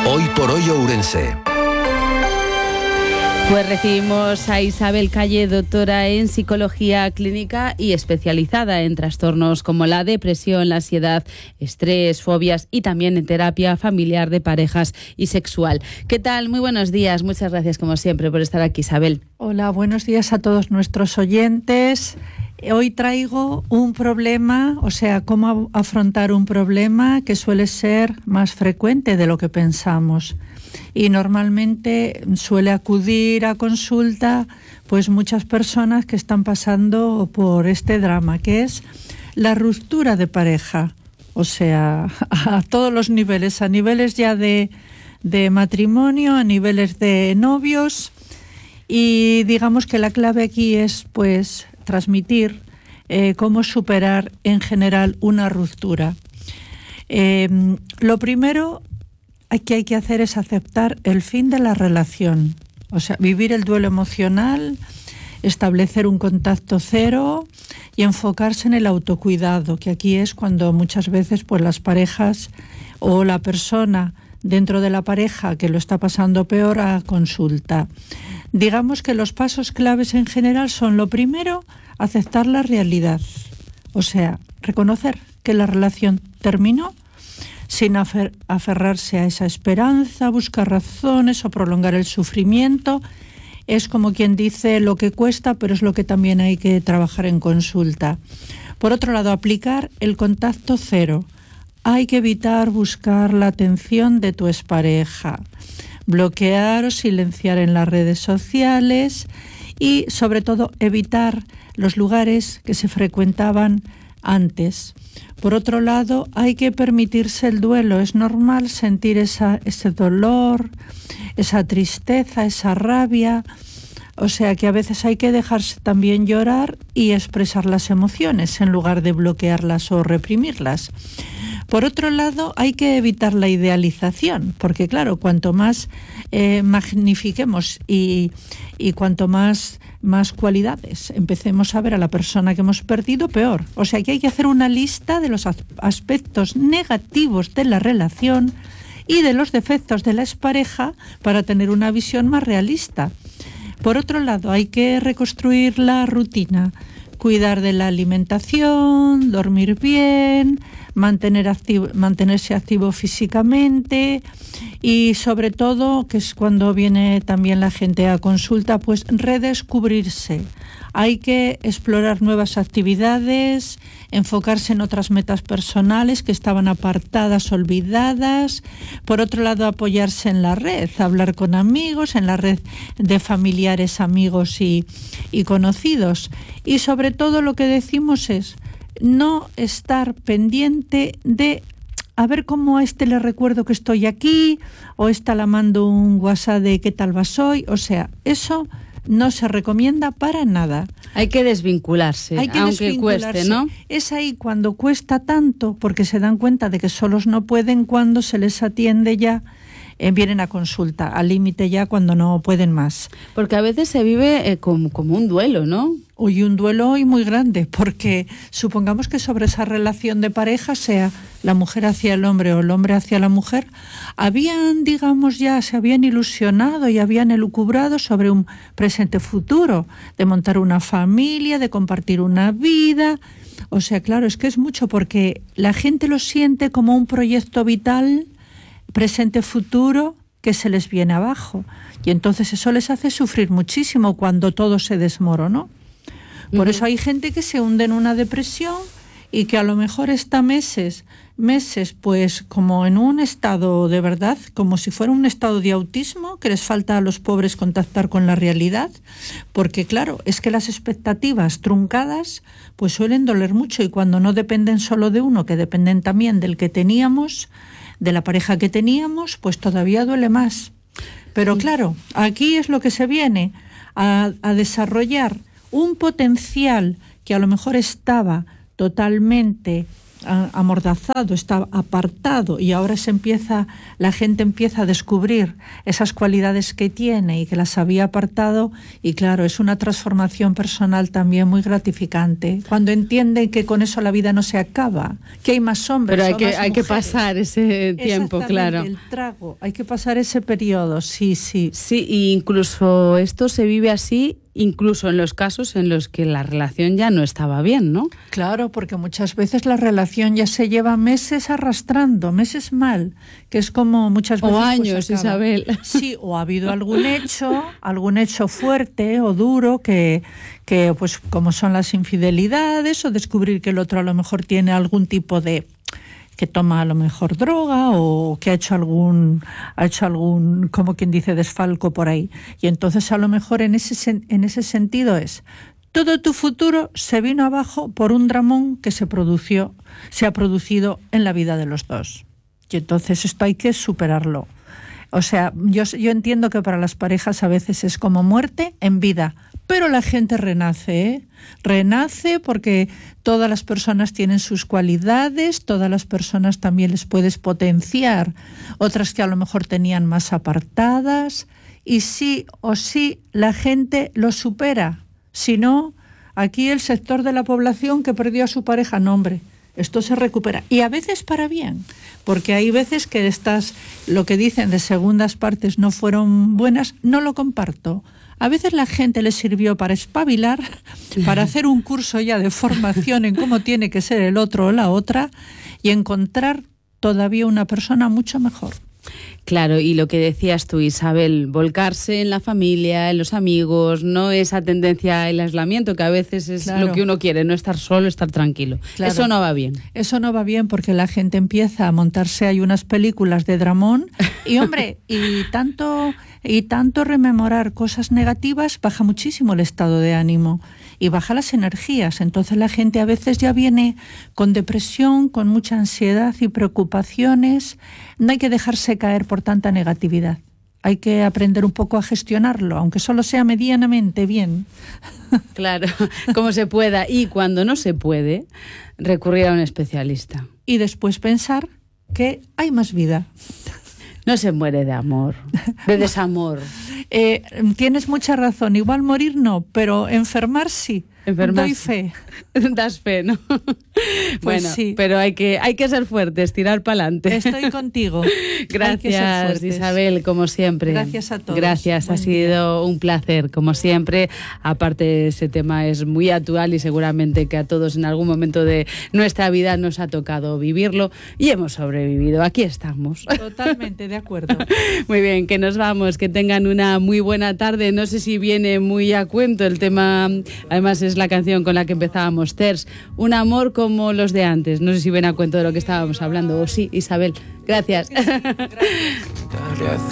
Hoy por hoy Ourense. Pues recibimos a Isabel Calle, doctora en psicología clínica y especializada en trastornos como la depresión, la ansiedad, estrés, fobias y también en terapia familiar de parejas y sexual. ¿Qué tal? Muy buenos días. Muchas gracias como siempre por estar aquí, Isabel. Hola, buenos días a todos nuestros oyentes. Hoy traigo un problema, o sea, cómo afrontar un problema que suele ser más frecuente de lo que pensamos. Y normalmente suele acudir a consulta pues muchas personas que están pasando por este drama, que es la ruptura de pareja. O sea, a todos los niveles, a niveles ya de matrimonio, a niveles de novios. Y digamos que la clave aquí es pues transmitir cómo superar en general una ruptura. Lo primero que hay que hacer es aceptar el fin de la relación, o sea, vivir el duelo emocional, establecer un contacto cero y enfocarse en el autocuidado, que aquí es cuando muchas veces pues las parejas o la persona dentro de la pareja que lo está pasando peor a consulta. Digamos que los pasos claves en general son: lo primero, aceptar la realidad, o sea, reconocer que la relación terminó sin aferrarse a esa esperanza, buscar razones o prolongar el sufrimiento. Es como quien dice lo que cuesta, pero es lo que también hay que trabajar en consulta. Por otro lado, aplicar el contacto cero. Hay que evitar buscar la atención de tu expareja, bloquear o silenciar en las redes sociales y, sobre todo, evitar los lugares que se frecuentaban antes. Por otro lado, hay que permitirse el duelo. Es normal sentir ese dolor, esa tristeza, esa rabia. O sea que a veces hay que dejarse también llorar y expresar las emociones en lugar de bloquearlas o reprimirlas. Por otro lado, hay que evitar la idealización, porque claro, cuanto más magnifiquemos y cuanto más cualidades empecemos a ver a la persona que hemos perdido, peor. O sea que hay que hacer una lista de los aspectos negativos de la relación y de los defectos de la expareja para tener una visión más realista. Por otro lado, hay que reconstruir la rutina, cuidar de la alimentación, dormir bien, mantenerse activo físicamente y, sobre todo, que es cuando viene también la gente a consulta, pues redescubrirse. Hay que explorar nuevas actividades, enfocarse en otras metas personales que estaban apartadas, olvidadas. Por otro lado, apoyarse en la red, hablar con amigos, en la red de familiares, amigos y conocidos. Y sobre todo lo que decimos es no estar pendiente de a ver cómo a este le recuerdo que estoy aquí, o esta le mando un WhatsApp de qué tal vas hoy. O sea, eso no se recomienda para nada. Hay que desvincularse, aunque cueste, ¿no? Es ahí cuando cuesta tanto, porque se dan cuenta de que solos no pueden, cuando se les atiende ya, vienen a consulta, al límite ya cuando no pueden más. Porque a veces se vive como un duelo, ¿no? Hoy un duelo hoy muy grande, porque supongamos que sobre esa relación de pareja, sea la mujer hacia el hombre o el hombre hacia la mujer, se habían ilusionado y habían elucubrado sobre un presente futuro, de montar una familia, de compartir una vida. O sea, claro, es que es mucho, porque la gente lo siente como un proyecto vital, presente futuro, que se les viene abajo. Y entonces eso les hace sufrir muchísimo cuando todo se desmoronó. Por eso hay gente que se hunde en una depresión y que a lo mejor está meses, pues como en un estado de verdad, como si fuera un estado de autismo, que les falta a los pobres contactar con la realidad, porque claro, es que las expectativas truncadas pues suelen doler mucho, y cuando no dependen solo de uno, que dependen también del que teníamos, de la pareja que teníamos, pues todavía duele más. Pero claro, aquí es lo que se viene a desarrollar un potencial que a lo mejor estaba totalmente amordazado, está apartado, y ahora la gente empieza a descubrir esas cualidades que tiene y que las había apartado, y claro, es una transformación personal también muy gratificante, cuando entienden que con eso la vida no se acaba, que hay más hombres. Pero hay que pasar ese tiempo, claro. El trago, hay que pasar ese periodo, sí. Sí, e incluso esto se vive así, incluso en los casos en los que la relación ya no estaba bien, ¿no? Claro, porque muchas veces la relación ya se lleva meses arrastrando, meses mal, que es como muchas veces... O años, pues, Isabel. Sí, o ha habido algún hecho fuerte o duro que pues como son las infidelidades, o descubrir que el otro a lo mejor tiene algún tipo de... que toma a lo mejor droga, o que ha hecho algún, como quien dice, desfalco por ahí. Y entonces a lo mejor en ese sentido todo tu futuro se vino abajo por un dramón que se ha producido en la vida de los dos. Y entonces esto hay que superarlo. O sea, yo entiendo que para las parejas a veces es como muerte en vida, pero la gente renace, ¿eh? Renace porque todas las personas tienen sus cualidades, todas las personas también les puedes potenciar, otras que a lo mejor tenían más apartadas, y sí o sí la gente lo supera. Si no, aquí el sector de la población que perdió a su pareja, no, hombre, esto se recupera, y a veces para bien, porque hay veces que lo que dicen de segundas partes no fueron buenas, no lo comparto. A veces la gente le sirvió para espabilar, para hacer un curso ya de formación en cómo tiene que ser el otro o la otra, y encontrar todavía una persona mucho mejor. Claro, y lo que decías tú, Isabel, volcarse en la familia, en los amigos, no esa tendencia al aislamiento, que a veces es lo que uno quiere, no estar solo, estar tranquilo. Claro. Eso no va bien. Eso no va bien porque la gente empieza a montarse, hay unas películas de dramón, y hombre, y tanto rememorar cosas negativas baja muchísimo el estado de ánimo y baja las energías. Entonces la gente a veces ya viene con depresión, con mucha ansiedad y preocupaciones. No hay que dejarse caer por tanta negatividad. Hay que aprender un poco a gestionarlo, aunque solo sea medianamente bien. Claro, como se pueda. Y cuando no se puede, recurrir a un especialista. Y después pensar que hay más vida. No se muere de amor, de desamor. Tienes mucha razón. Igual morir no, pero enfermar sí. Doy fe. Das fe, ¿no? Pues bueno, sí. Pero hay que ser fuertes, tirar para adelante. Estoy contigo. Gracias, Isabel, como siempre. Gracias a todos. Gracias, ha sido un placer, como siempre. Aparte, ese tema es muy actual y seguramente que a todos en algún momento de nuestra vida nos ha tocado vivirlo y hemos sobrevivido. Aquí estamos. Totalmente de acuerdo. Muy bien, que nos vamos, que tengan una muy buena tarde. No sé si viene muy a cuento el tema, además es la canción con la que empezábamos, Ters, un amor como los de antes. No sé si viene a cuento de lo que estábamos hablando, o sí, Isabel. Gracias. Sí, gracias.